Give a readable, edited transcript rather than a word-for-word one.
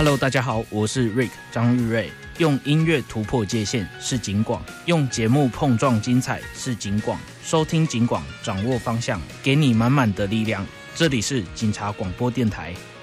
Hello， 大家好，我是 Rick 张玉瑞。用音乐突破界限是警广，用节目碰撞精彩是警广。收听警广，掌握方向，给你满满的力量。这里是警察广播电台